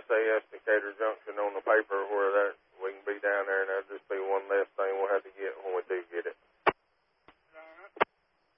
SAS Decatur Junction on the paper where that we can be down there, and that'll just be one less thing we'll have to get when we do get